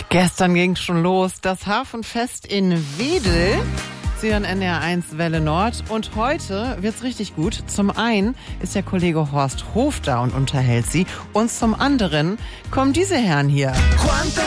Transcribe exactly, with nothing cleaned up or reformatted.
Gestern ging es schon los, das Hafenfest in Wedel. Sie hören N D R eins Welle Nord und heute wird's richtig gut. Zum einen ist der Kollege Horst Hof da und unterhält Sie und zum anderen kommen diese Herren hier. Quanta